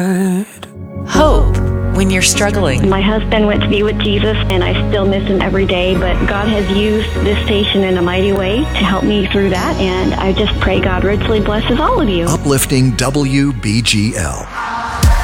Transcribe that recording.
Hope when you're struggling. My husband went to be with Jesus, and I still miss him every day, but God has used this station in a mighty way to help me through that, and I just pray God richly blesses all of you. Uplifting WBGL.